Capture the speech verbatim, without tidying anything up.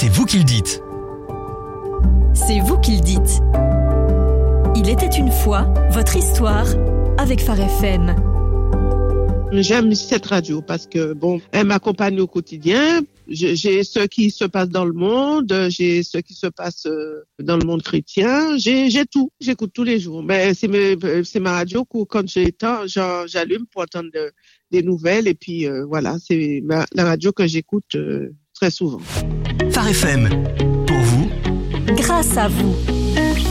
C'est vous qui le dites. C'est vous qui le dites. Il était une fois votre histoire avec Phare F M. J'aime cette radio parce que, bon, elle m'accompagne au quotidien. J'ai ce qui se passe dans le monde, j'ai ce qui se passe dans le monde chrétien. J'ai, j'ai tout. J'écoute tous les jours. Mais c'est, mes, c'est ma radio que, quand j'ai temps, j'allume pour entendre de, des nouvelles. Et puis, euh, voilà, c'est ma, la radio que j'écoute euh, très souvent. Phare F M, pour vous, grâce à vous.